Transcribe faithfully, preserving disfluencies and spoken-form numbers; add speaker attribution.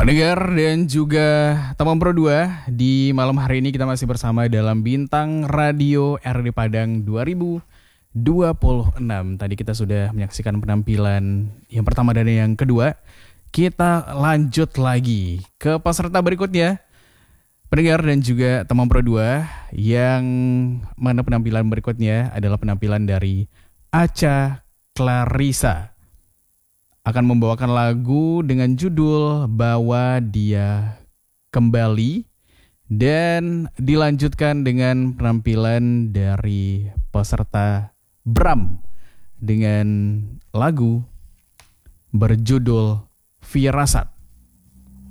Speaker 1: Pendengar dan juga teman Pro dua, di malam hari ini kita masih bersama dalam Bintang Radio R D Padang dua ribu dua puluh enam. Tadi kita sudah menyaksikan penampilan yang pertama dan yang kedua. Kita lanjut lagi ke peserta berikutnya. Pendengar dan juga teman Pro dua, yang mana penampilan berikutnya adalah penampilan dari Acha Clarissa. Akan membawakan lagu dengan judul Bawa Dia Kembali, dan dilanjutkan dengan penampilan dari peserta Bram dengan lagu berjudul Firasat.